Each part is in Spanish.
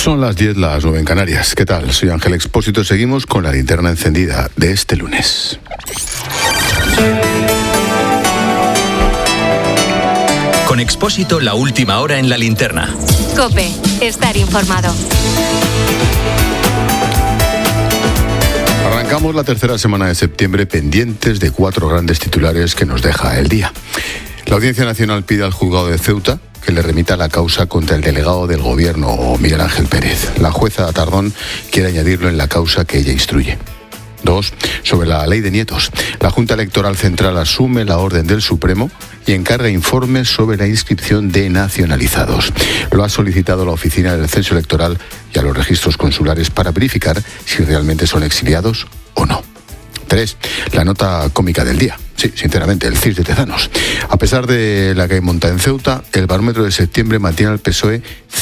Son las 10, las 9 en Canarias. ¿Qué tal? Soy Ángel Expósito. Seguimos con la linterna encendida de este lunes. Con Expósito, la última hora en la linterna. COPE. Estar informado. Arrancamos la tercera semana de septiembre pendientes de 4 grandes titulares que nos deja el día. La Audiencia Nacional pide al juzgado de Ceuta que le remita la causa contra el delegado del Gobierno, Miguel Ángel Pérez. La jueza Tardón quiere añadirlo en la causa que ella instruye. 2. Sobre la ley de nietos. La Junta Electoral Central asume la orden del Supremo y encarga informes sobre la inscripción de nacionalizados. Lo ha solicitado la Oficina del Censo Electoral y a los registros consulares para verificar si realmente son exiliados o no. 3. La nota cómica del día. Sí, sinceramente, el CIS de Tezanos. A pesar de la que hay monta en Ceuta, el barómetro de septiembre mantiene al PSOE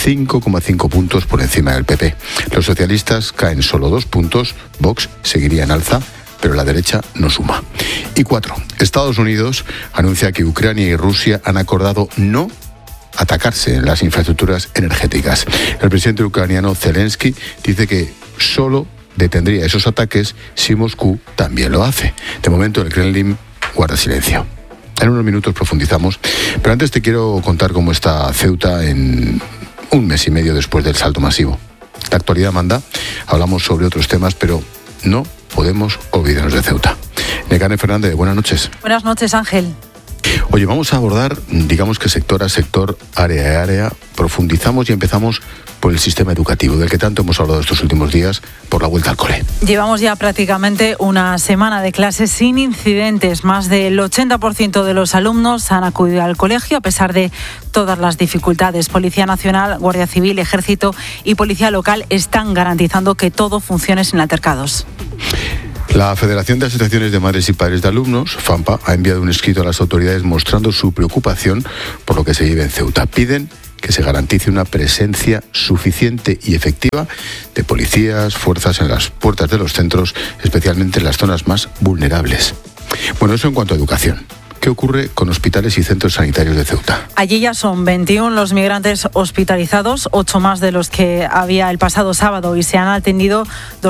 5,5 puntos por encima del PP. Los socialistas caen solo 2 puntos, Vox seguiría en alza, pero la derecha no suma. Y 4. Estados Unidos anuncia que Ucrania y Rusia han acordado no atacarse en las infraestructuras energéticas. El presidente ucraniano Zelensky dice que solo detendría esos ataques si Moscú también lo hace. De momento el Kremlin guarda silencio. En unos minutos profundizamos, pero antes te quiero contar cómo está Ceuta en un mes y medio después del salto masivo. La actualidad manda, hablamos sobre otros temas, pero no podemos olvidarnos de Ceuta. Nekane Fernández, buenas noches. Buenas noches, Ángel. Oye, vamos a abordar, digamos que sector a sector, área a área, profundizamos y empezamos por el sistema educativo, del que tanto hemos hablado estos últimos días, por la vuelta al cole. Llevamos ya prácticamente una semana de clases sin incidentes. Más del 80% de los alumnos han acudido al colegio a pesar de todas las dificultades. Policía Nacional, Guardia Civil, Ejército y Policía Local están garantizando que todo funcione sin altercados. La Federación de Asociaciones de Madres y Padres de Alumnos, FAMPA, ha enviado un escrito a las autoridades mostrando su preocupación por lo que se vive en Ceuta. Piden que se garantice una presencia suficiente y efectiva de policías, fuerzas en las puertas de los centros, especialmente en las zonas más vulnerables. Bueno, eso en cuanto a educación. ¿Qué ocurre con hospitales y centros sanitarios de Ceuta? Allí ya son 21 los migrantes hospitalizados, 8 más de los que había el pasado sábado, y se han atendido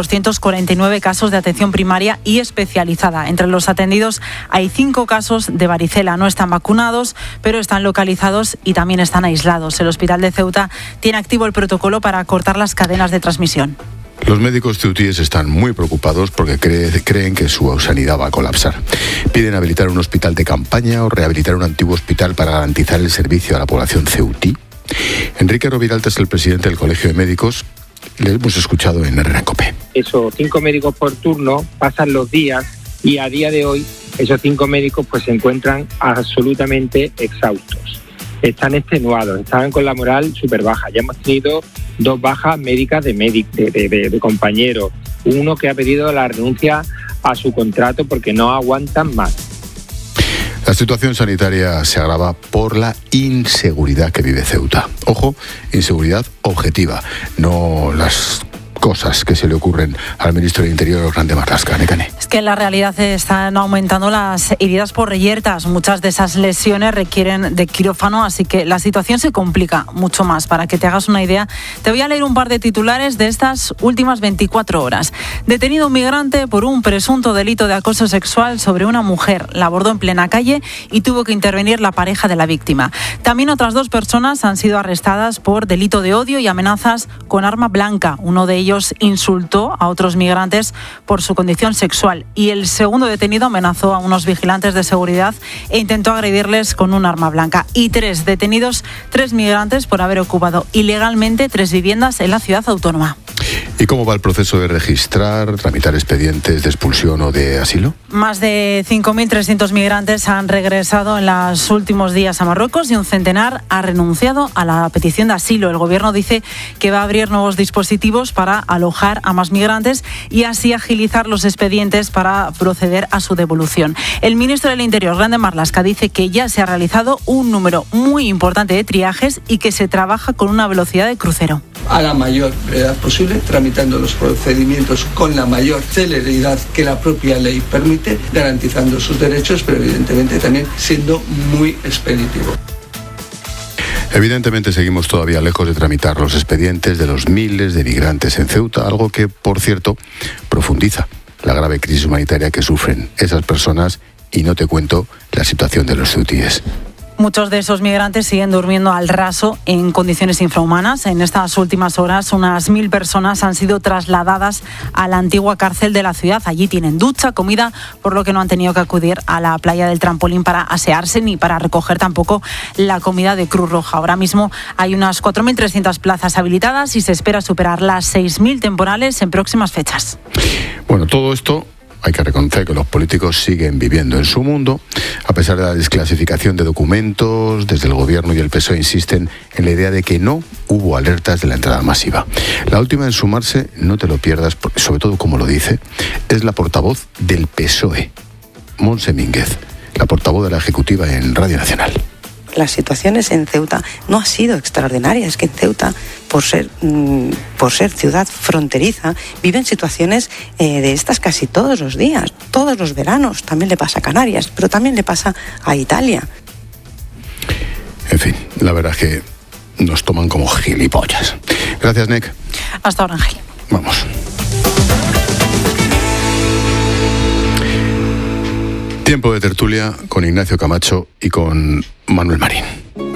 249 casos de atención primaria y especializada. Entre los atendidos hay 5 casos de varicela. No están vacunados, pero están localizados y también están aislados. El Hospital de Ceuta tiene activo el protocolo para cortar las cadenas de transmisión. Los médicos ceutíes están muy preocupados porque creen que su sanidad va a colapsar. Piden habilitar un hospital de campaña o rehabilitar un antiguo hospital para garantizar el servicio a la población ceutí. Enrique Roviralta es el presidente del Colegio de Médicos. Le hemos escuchado en Herrera COPE. Esos 5 médicos por turno pasan los días y a día de hoy esos 5 médicos pues se encuentran absolutamente exhaustos. Están extenuados, están con la moral súper baja. Ya hemos tenido 2 bajas médicas de compañeros. Uno que ha pedido la renuncia a su contrato porque no aguantan más. La situación sanitaria se agrava por la inseguridad que vive Ceuta. Ojo, inseguridad objetiva, no las cosas que se le ocurren al ministro de Interior, Grande Marlaska. Nekane. Es que en la realidad están aumentando las heridas por reyertas. Muchas de esas lesiones requieren de quirófano, así que la situación se complica mucho más. Para que te hagas una idea, te voy a leer un par de titulares de estas últimas 24 horas. Detenido un migrante por un presunto delito de acoso sexual sobre una mujer. La abordó en plena calle y tuvo que intervenir la pareja de la víctima. También otras 2 personas han sido arrestadas por delito de odio y amenazas con arma blanca. Uno de ellos insultó a otros migrantes por su condición sexual y el segundo detenido amenazó a unos vigilantes de seguridad e intentó agredirles con un arma blanca. Y 3 detenidos, 3 migrantes por haber ocupado ilegalmente 3 viviendas en la ciudad autónoma. ¿Y cómo va el proceso de registrar, tramitar expedientes de expulsión o de asilo? Más de 5.300 migrantes han regresado en los últimos días a Marruecos y un centenar ha renunciado a la petición de asilo. El gobierno dice que va a abrir nuevos dispositivos para alojar a más migrantes y así agilizar los expedientes para proceder a su devolución. El ministro del Interior, Grande Marlaska, dice que ya se ha realizado un número muy importante de triajes y que se trabaja con una velocidad de crucero. A la mayor brevedad posible, tramitando los procedimientos con la mayor celeridad que la propia ley permite, garantizando sus derechos, pero evidentemente también siendo muy expeditivo. Evidentemente seguimos todavía lejos de tramitar los expedientes de los miles de migrantes en Ceuta, algo que, por cierto, profundiza la grave crisis humanitaria que sufren esas personas, y no te cuento la situación de los ceutíes. Muchos de esos migrantes siguen durmiendo al raso en condiciones infrahumanas. En estas últimas horas, unas 1.000 personas han sido trasladadas a la antigua cárcel de la ciudad. Allí tienen ducha, comida, por lo que no han tenido que acudir a la playa del Trampolín para asearse ni para recoger tampoco la comida de Cruz Roja. Ahora mismo hay unas 4.300 plazas habilitadas y se espera superar las 6.000 temporales en próximas fechas. Bueno, todo esto... Hay que reconocer que los políticos siguen viviendo en su mundo. A pesar de la desclasificación de documentos, desde el Gobierno y el PSOE insisten en la idea de que no hubo alertas de la entrada masiva. La última en sumarse, no te lo pierdas, porque sobre todo como lo dice, es la portavoz del PSOE, Montse Mínguez, la portavoz de la Ejecutiva en Radio Nacional. Las situaciones en Ceuta no han sido extraordinarias. Es que en Ceuta, por ser ciudad fronteriza, viven situaciones de estas casi todos los días, todos los veranos. También le pasa a Canarias, pero también le pasa a Italia. En fin, la verdad es que nos toman como gilipollas. Gracias, Nek. Hasta ahora, Ángel. Vamos. Tiempo de tertulia con Ignacio Camacho y con Manuel Marín.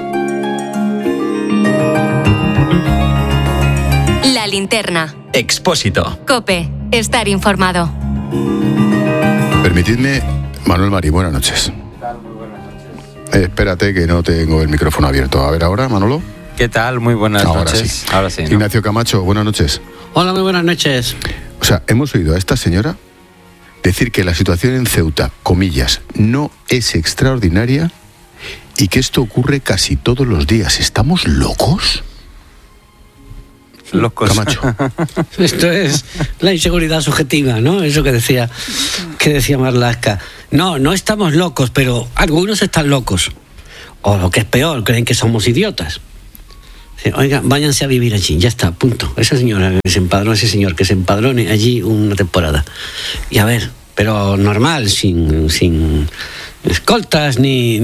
La linterna. Expósito. COPE. Estar informado. Permitidme, Manuel Marín, buenas noches. ¿Qué tal? Muy buenas noches. Espérate que no tengo el micrófono abierto. A ver ahora, Manolo. ¿Qué tal? Muy buenas noches. Sí. Ahora sí, ¿no? Ignacio Camacho, buenas noches. Hola, muy buenas noches. O sea, hemos oído a esta señora decir que la situación en Ceuta, comillas, no es extraordinaria y que esto ocurre casi todos los días. ¿Estamos locos? Locos. Camacho. Esto es la inseguridad subjetiva, ¿no? Eso que decía Marlaska. No estamos locos, pero algunos están locos. O lo que es peor, creen que somos idiotas. Oiga, váyanse a vivir allí, ya está, punto. Esa señora que se empadrone, ese señor que se empadrone allí una temporada. Y a ver, pero normal, sin escoltas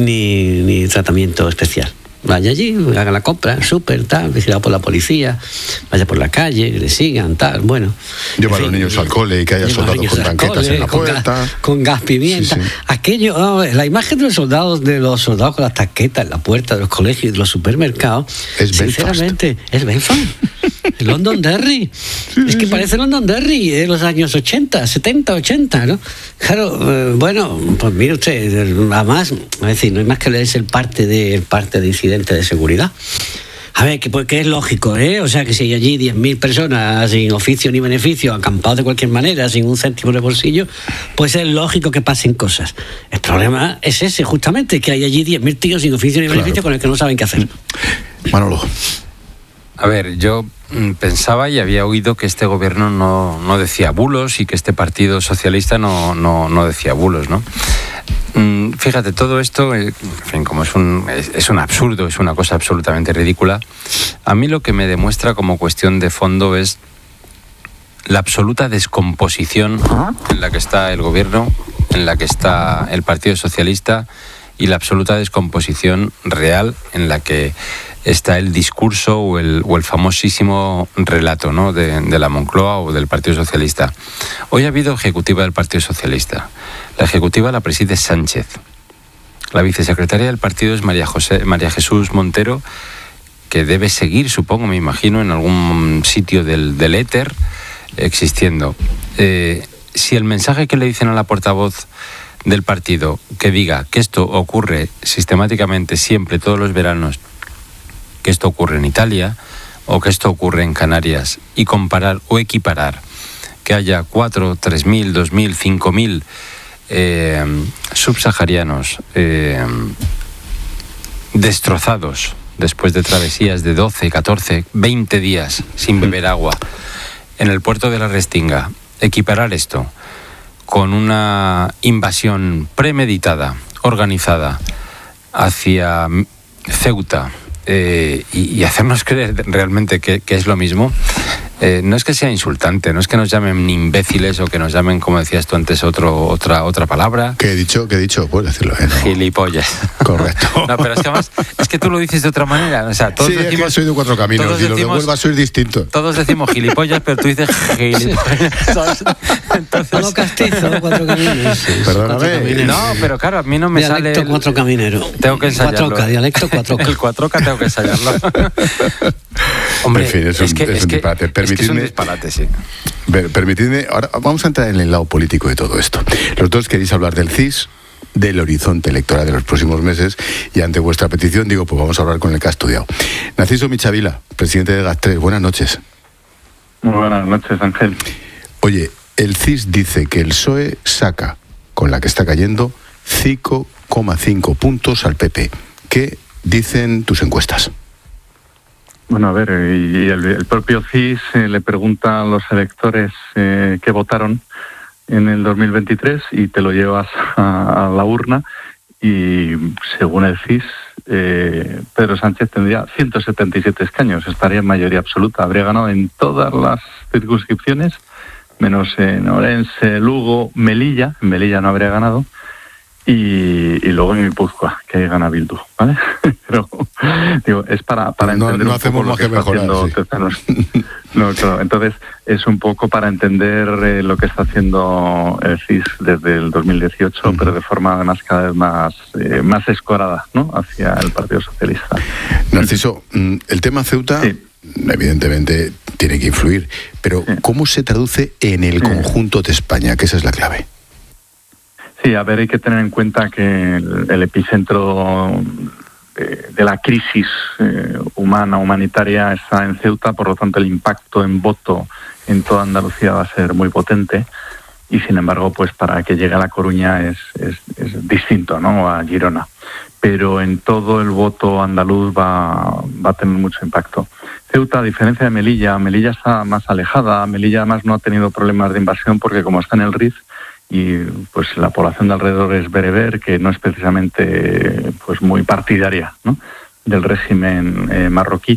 ni tratamiento especial. Vaya allí, haga la compra, súper, tal, vigilado por la policía, vaya por la calle, que le sigan, tal, bueno. Lleva a los niños al cole y que haya soldados con tanquetas en la puerta. Con gas pimienta. Sí. Aquello, la imagen de los soldados con las tanquetas en la puerta de los colegios y de los supermercados, sinceramente, es Belfast. Londonderry. Es que parece Londonderry de los años 80, 70, 80, ¿no? Claro, bueno, pues mire usted, además, es decir, no hay más que leerse el parte de incidente de seguridad. A ver, que es lógico, ¿eh? O sea, que si hay allí 10.000 personas sin oficio ni beneficio, acampados de cualquier manera, sin un céntimo de bolsillo, pues es lógico que pasen cosas. El problema es ese, justamente, que hay allí 10.000 tíos sin oficio ni beneficio, claro, con el que no saben qué hacer. Manolo. A ver, yo pensaba y había oído que este gobierno no decía bulos y que este partido socialista no decía bulos, ¿no? Fíjate, todo esto, en fin, como es un absurdo, es una cosa absolutamente ridícula. A mí lo que me demuestra como cuestión de fondo es la absoluta descomposición en la que está el gobierno, en la que está el Partido Socialista, y la absoluta descomposición real en la que está el discurso o el famosísimo relato, ¿no?, de la Moncloa o del Partido Socialista. Hoy ha habido ejecutiva del Partido Socialista. La ejecutiva la preside Sánchez. La vicesecretaria del partido es María Jesús Montero, que debe seguir, supongo, me imagino, en algún sitio del éter existiendo. Si el mensaje que le dicen a la portavoz del partido, que diga que esto ocurre sistemáticamente, siempre, todos los veranos, que esto ocurre en Italia o que esto ocurre en Canarias, y comparar o equiparar que haya 4, 3.000, 2.000, 5.000 subsaharianos destrozados después de travesías de 12, 14, 20 días sin beber agua en el puerto de la Restinga, equiparar esto con una invasión premeditada, organizada hacia Ceuta, y hacernos creer realmente que es lo mismo, no es que sea insultante, no es que nos llamen imbéciles o que nos llamen, como decías tú antes, otra palabra. ¿Qué he dicho? Puedes decirlo. No. Gilipollas. Correcto. No, pero es que además, es que tú lo dices de otra manera. O sea, todos sí, decimos, es que soy de cuatro caminos y lo de Huelva soy distinto. Todos decimos gilipollas, pero tú dices gilipollas. Entonces... No castizo, cuatro caminos. Sí, perdóname. No, pero claro, a mí no me dialecto sale... Dialecto cuatro caminero. Tengo que ensayarlo. Cuatroca, dialecto cuatroca. El cuatroca tengo que ensayarlo. Hombre, en fin, es un disparate. Es un disparate, sí. Permitidme, ahora vamos a entrar en el lado político de todo esto. Los dos queréis hablar del CIS, del horizonte electoral de los próximos meses, y ante vuestra petición digo, pues vamos a hablar con el que ha estudiado. Narciso Michavila, presidente de GAT3, buenas noches. Muy buenas noches, Ángel. Oye, el CIS dice que el PSOE saca, con la que está cayendo, 5,5 puntos al PP. ¿Qué dicen tus encuestas? Bueno, a ver, y el propio CIS le pregunta a los electores que votaron en el 2023 y te lo llevas a la urna y según el CIS, Pedro Sánchez tendría 177 escaños, estaría en mayoría absoluta, habría ganado en todas las circunscripciones, menos en Orense, Lugo, Melilla, en Melilla no habría ganado, y luego en Guipúzcoa, que ahí gana Bildu, ¿vale? Pero, digo, es para entender no hacemos más que mejorar, sí. No, claro, entonces es un poco para entender lo que está haciendo el CIS desde el 2018, pero de forma además cada vez más escorada, ¿no?, hacia el Partido Socialista. Narciso, el tema Ceuta, sí, evidentemente tiene que influir, pero sí, ¿cómo se traduce en el conjunto de España? Que esa es la clave. Sí, a ver, hay que tener en cuenta que el epicentro de la crisis humanitaria está en Ceuta, por lo tanto el impacto en voto en toda Andalucía va a ser muy potente y sin embargo, pues para que llegue a La Coruña es distinto, ¿no?, a Girona. Pero en todo el voto andaluz va a tener mucho impacto. Ceuta, a diferencia de Melilla está más alejada. Melilla además no ha tenido problemas de invasión porque como está en el Rif, y pues la población de alrededor es bereber, que no es precisamente pues muy partidaria, ¿no?, del régimen marroquí.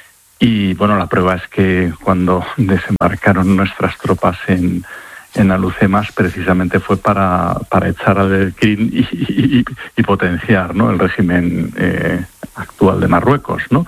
Y bueno, la prueba es que cuando desembarcaron nuestras tropas en Alucemas precisamente fue para echar al Krim y potenciar, ¿no?, el régimen actual de Marruecos, ¿no?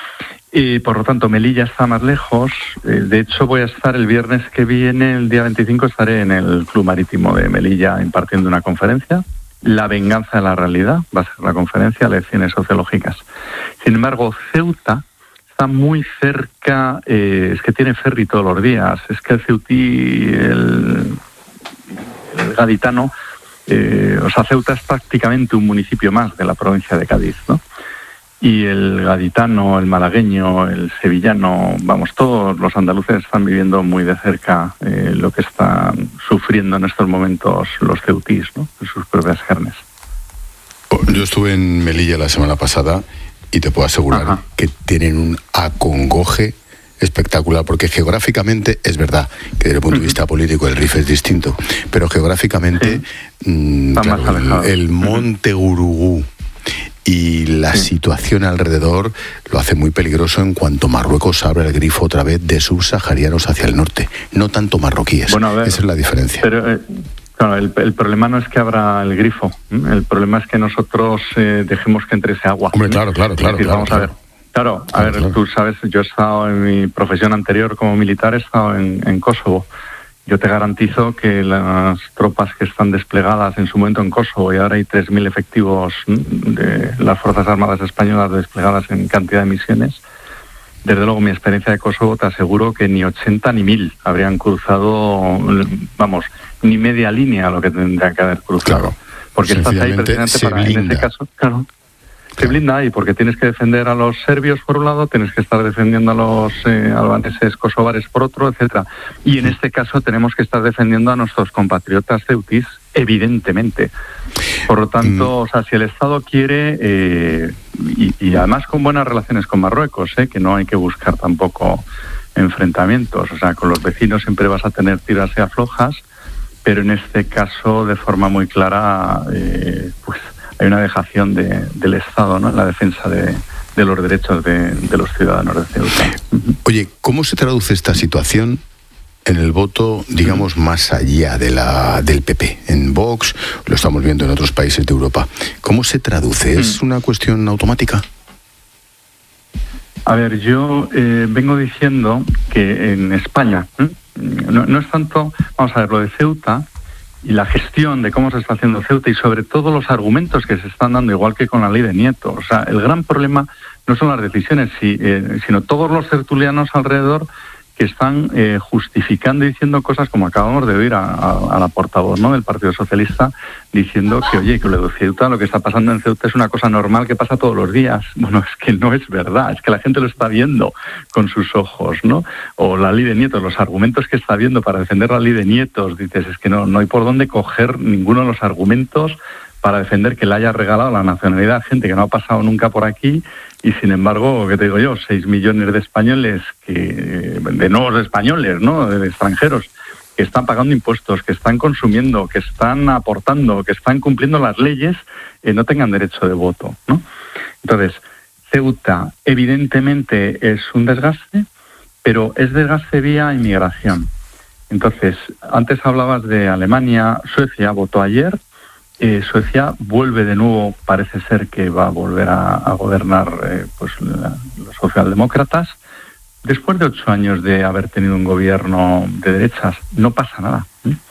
Y por lo tanto Melilla está más lejos. De hecho voy a estar el viernes que viene, el día 25, estaré en el Club Marítimo de Melilla impartiendo una conferencia. La venganza de la realidad va a ser la conferencia, lecciones sociológicas. Sin embargo, Ceuta está muy cerca, es que tiene ferry todos los días, es que el ceutí, el gaditano, Ceuta es prácticamente un municipio más de la provincia de Cádiz, ¿no? Y el gaditano, el malagueño, el sevillano, vamos, todos los andaluces están viviendo muy de cerca lo que están sufriendo en estos momentos los ceutís, ¿no?, en sus propias carnes. Yo estuve en Melilla la semana pasada y te puedo asegurar que tienen un acongoje espectacular, porque geográficamente es verdad que desde el punto de vista político el Rif es distinto, pero geográficamente claro, el monte Gurugú y la situación alrededor lo hace muy peligroso en cuanto Marruecos abre el grifo otra vez de subsaharianos hacia el norte, no tanto marroquíes. Bueno, a ver, esa es la diferencia. Pero claro, el problema no es que abra el grifo, el problema es que nosotros dejemos que entre ese agua. Hombre, claro. Vamos a ver. Claro, tú sabes, yo he estado en mi profesión anterior como militar, he estado en Kosovo. Yo te garantizo que las tropas que están desplegadas en su momento en Kosovo, y ahora hay 3.000 efectivos de las Fuerzas Armadas Españolas desplegadas en cantidad de misiones, desde luego mi experiencia de Kosovo te aseguro que ni 80 ni 1.000 habrían cruzado, vamos, ni media línea lo que tendrían que haber cruzado. Claro. Porque estás ahí precisamente para, en ese caso, claro, se blinda ahí porque tienes que defender a los serbios por un lado, tienes que estar defendiendo a los albaneses, kosovares por otro, etcétera. Y en este caso tenemos que estar defendiendo a nuestros compatriotas ceutís, evidentemente. Por lo tanto, o sea, si el Estado quiere, y además con buenas relaciones con Marruecos, que no hay que buscar tampoco enfrentamientos, o sea, con los vecinos siempre vas a tener tiras y aflojas, pero en este caso, de forma muy clara, pues hay una dejación del Estado, ¿no?, en la defensa de los derechos de los ciudadanos de Ceuta. Oye, ¿cómo se traduce esta situación en el voto, digamos, más allá del PP? En Vox, lo estamos viendo en otros países de Europa. ¿Cómo se traduce? ¿Es una cuestión automática? A ver, yo vengo diciendo que en España no es tanto, vamos a ver, lo de Ceuta y la gestión de cómo se está haciendo Ceuta y sobre todo los argumentos que se están dando, igual que con la ley de Nieto. O sea, el gran problema no son las decisiones, sino todos los tertulianos alrededor que están justificando y diciendo cosas como acabamos de oír a la portavoz, ¿no?, del Partido Socialista, diciendo que, oye, que lo de Ceuta, lo que está pasando en Ceuta es una cosa normal que pasa todos los días. Bueno, es que no es verdad, es que la gente lo está viendo con sus ojos, ¿no? O la ley de Nietos, los argumentos que está viendo para defender la ley de Nietos, dices, es que no hay por dónde coger ninguno de los argumentos para defender que le haya regalado la nacionalidad a gente que no ha pasado nunca por aquí. Y sin embargo, ¿qué te digo yo? 6 millones de españoles, de nuevos españoles, ¿no?, de extranjeros, que están pagando impuestos, que están consumiendo, que están aportando, que están cumpliendo las leyes, no tengan derecho de voto, ¿no? Entonces, Ceuta evidentemente es un desgaste, pero es desgaste vía inmigración. Entonces, antes hablabas de Alemania, Suecia votó ayer. Suecia vuelve de nuevo, parece ser que va a volver a gobernar los socialdemócratas. Después de 8 años de haber tenido un gobierno de derechas, no pasa nada.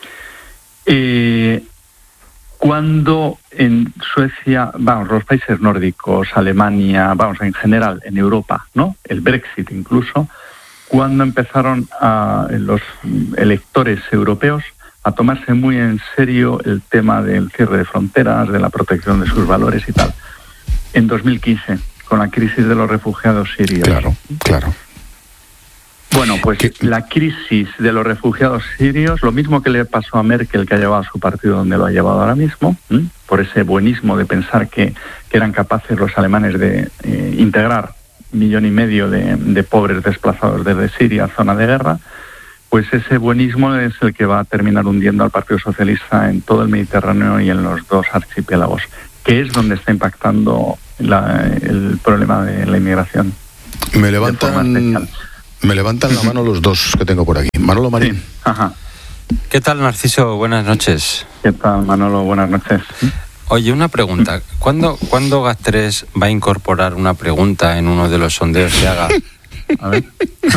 Cuando en Suecia, los países nórdicos, Alemania, en general en Europa, ¿no?, el Brexit incluso, cuando empezaron los electores europeos a tomarse muy en serio el tema del cierre de fronteras, de la protección de sus valores y tal. En 2015, con la crisis de los refugiados sirios. Claro. Bueno, pues la crisis de los refugiados sirios, lo mismo que le pasó a Merkel, que ha llevado a su partido donde lo ha llevado ahora mismo, por ese buenismo de pensar que eran capaces los alemanes de integrar 1,5 millones de pobres desplazados desde Siria, zona de guerra. Pues ese buenismo es el que va a terminar hundiendo al Partido Socialista en todo el Mediterráneo y en los 2 archipiélagos, que es donde está impactando el problema de la inmigración. Me levantan la mano los 2 que tengo por aquí. Manolo Marín. Sí. Ajá. ¿Qué tal, Narciso? Buenas noches. ¿Qué tal, Manolo? Buenas noches. Oye, una pregunta. ¿Cuándo GAT3 va a incorporar una pregunta en uno de los sondeos que haga? A ver.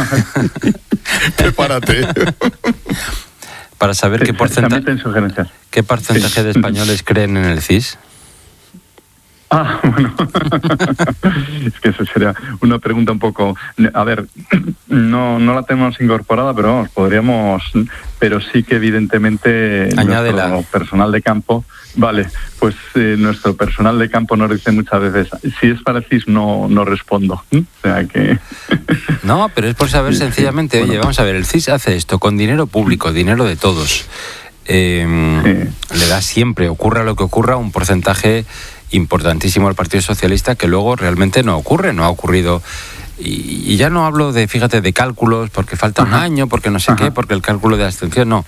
Prepárate. Para saber qué porcentaje de españoles creen en el CIS. Bueno. Es que eso sería una pregunta un poco... A ver, no la tenemos incorporada, pero vamos, podríamos... Pero sí que evidentemente añádela. Nuestro personal de campo... Vale, pues nuestro personal de campo nos dice muchas veces, si es para el CIS no respondo. O sea que... No, pero es por saber sencillamente, oye, vamos a ver, el CIS hace esto con dinero público, dinero de todos. Le da siempre, ocurra lo que ocurra, un porcentaje importantísimo al Partido Socialista que luego realmente no ocurre, no ha ocurrido. Y ya no hablo de, fíjate, de cálculos, porque falta un año, porque no sé qué, porque el cálculo de abstención, no.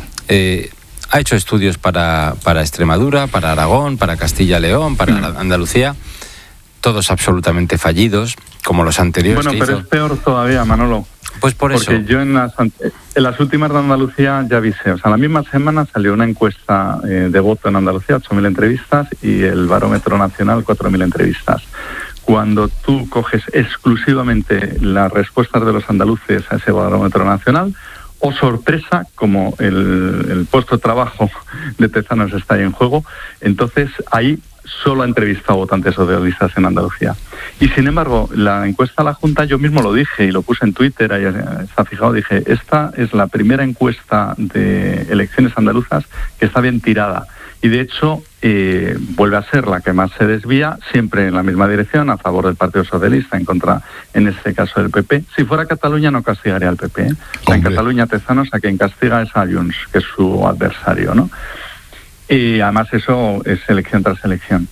Ha hecho estudios para Extremadura, para Aragón, para Castilla-León, para Andalucía, todos absolutamente fallidos, como los anteriores. Bueno, pero es peor todavía, Manolo. Pues por eso. Porque yo en las últimas de Andalucía ya avisé. O sea, la misma semana salió una encuesta de voto en Andalucía, 8.000 entrevistas, y el Barómetro Nacional, 4.000 entrevistas. Cuando tú coges exclusivamente las respuestas de los andaluces a ese Barómetro Nacional, o sorpresa, como el puesto de trabajo de Tezanos está ahí en juego, entonces ahí solo ha entrevistado votantes socialistas en Andalucía. Y sin embargo, la encuesta a la Junta, yo mismo lo dije y lo puse en Twitter, ahí está fijado, dije, esta es la primera encuesta de elecciones andaluzas que está bien tirada. Y de hecho, vuelve a ser la que más se desvía, siempre en la misma dirección, a favor del Partido Socialista, en contra, en este caso, del PP. Si fuera Cataluña, no castigaría al PP. En Cataluña, Tezanos, a quien castiga es a Junts, que es su adversario, ¿no? Y además eso es elección tras elección.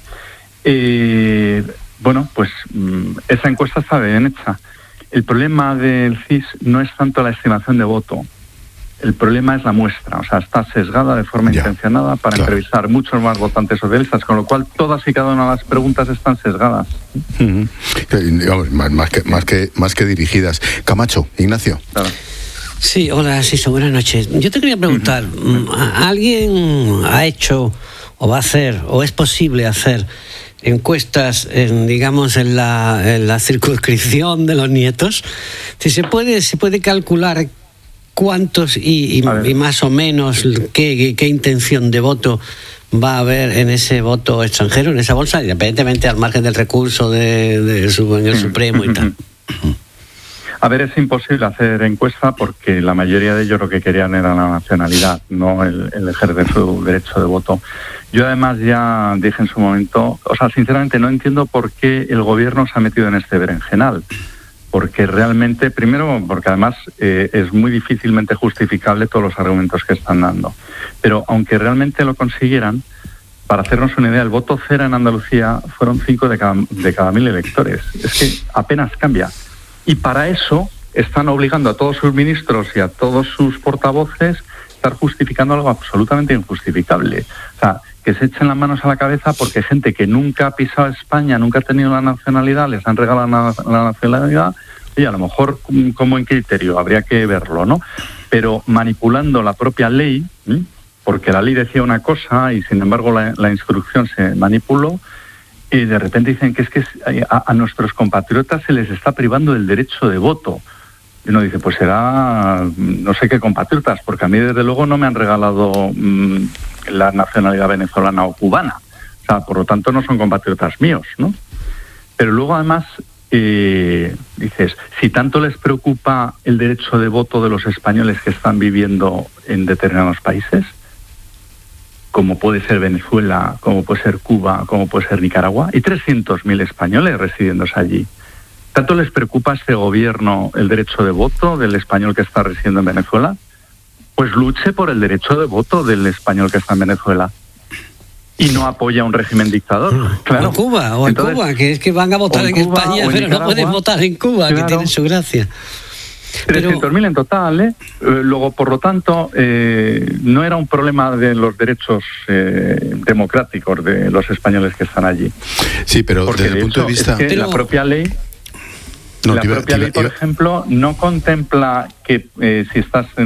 Bueno, pues esa encuesta está bien hecha. El problema del CIS no es tanto la estimación de voto, El problema es la muestra, o sea, está sesgada de forma intencionada para entrevistar muchos más votantes socialistas, con lo cual todas y cada una de las preguntas están sesgadas. Digamos, más que dirigidas. Camacho, Ignacio. Claro. Sí, hola, Siso, buenas noches. Yo te quería preguntar, ¿alguien ha hecho o va a hacer, o es posible hacer encuestas, digamos, en la circunscripción de los nietos? Si se puede calcular cuántos y más o menos qué intención de voto va a haber en ese voto extranjero, en esa bolsa, independientemente al margen del recurso del Supremo y tal. A ver, es imposible hacer encuesta porque la mayoría de ellos lo que querían era la nacionalidad, no el ejercer su derecho de voto. Yo además ya dije en su momento, o sea, sinceramente no entiendo por qué el gobierno se ha metido en este berenjenal. Porque realmente, primero, porque además es muy difícilmente justificable todos los argumentos que están dando. Pero aunque realmente lo consiguieran, para hacernos una idea, el voto cero en Andalucía fueron 5 de cada 1.000 electores. Es que apenas cambia. Y para eso están obligando a todos sus ministros y a todos sus portavoces a estar justificando algo absolutamente injustificable. O sea, que se echen las manos a la cabeza porque gente que nunca ha pisado España, nunca ha tenido la nacionalidad, les han regalado la nacionalidad, y a lo mejor como en criterio, habría que verlo, ¿no? Pero manipulando la propia ley, porque la ley decía una cosa y sin embargo la instrucción se manipuló, y de repente dicen que es que a nuestros compatriotas se les está privando del derecho de voto. Y uno dice, pues será no sé qué compatriotas, porque a mí desde luego no me han regalado la nacionalidad venezolana o cubana. O sea, por lo tanto no son compatriotas míos, ¿no? Pero luego además dices, si tanto les preocupa el derecho de voto de los españoles que están viviendo en determinados países, como puede ser Venezuela, como puede ser Cuba, como puede ser Nicaragua, y 300.000 españoles residiéndose allí. ¿Tanto les preocupa a este gobierno el derecho de voto del español que está residiendo en Venezuela? Pues luche por el derecho de voto del español que está en Venezuela. Y no apoya un régimen dictador. Claro. O en Cuba, que es que van a votar en España, pero no pueden votar en Cuba, claro, que tienen su gracia. 300.000 en total, Luego, por lo tanto, no era un problema de los derechos democráticos de los españoles que están allí. Sí, pero porque desde el punto de vista... Es que la propia ley... La propia ley, por ejemplo, no contempla que si estás